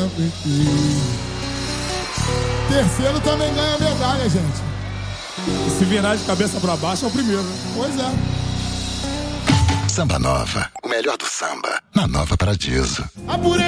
tempo inteiro. Terceiro também ganha medalha, gente. Se virar de cabeça pra baixo é o primeiro, né? Pois é. Samba Nova, o melhor do samba, na Nova Paradiso. Apurei!